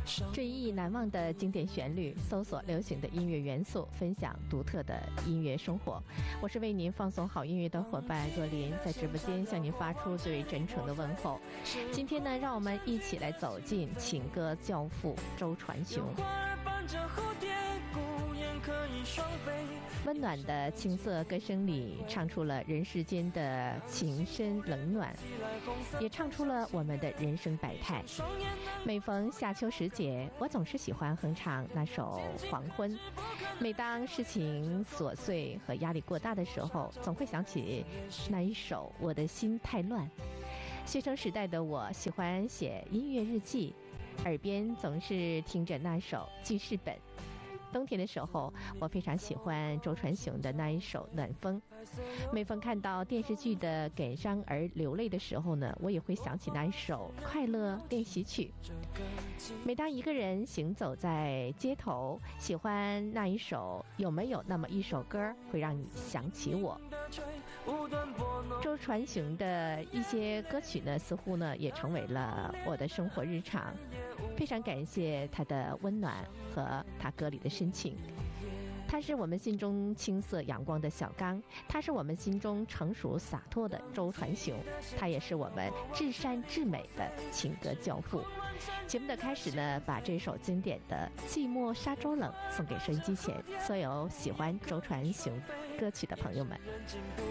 追忆难忘的经典旋律，搜索流行的音乐元素，分享独特的音乐生活。我是为您放送好音乐的伙伴若琳，在直播间向您发出最为真诚的问候。今天呢，让我们一起来走进情歌教父周传雄。温暖的青涩歌声里，唱出了人世间的情深冷暖，也唱出了我们的人生百态。每逢夏秋时节，我总是喜欢哼唱那首《黄昏》。每当事情琐碎和压力过大的时候，总会想起那一首《我的心太乱》。学生时代的我喜欢写音乐日记，耳边总是听着那首记事本。冬天的时候，我非常喜欢周传雄的那一首《暖风》。每逢看到电视剧的感伤而流泪的时候呢，我也会想起那一首《快乐练习曲》。每当一个人行走在街头，喜欢那一首《有没有那么一首歌会让你想起我》。周传雄的一些歌曲呢，似乎呢也成为了我的生活日常。非常感谢他的温暖和他歌里的深情。他是我们心中青涩阳光的小刚，他是我们心中成熟洒脱的周传雄，他也是我们至善至美的情歌教父。节目的开始呢，把这首经典的《寂寞沙洲冷》送给收音机前所有喜欢周传雄歌曲的朋友们。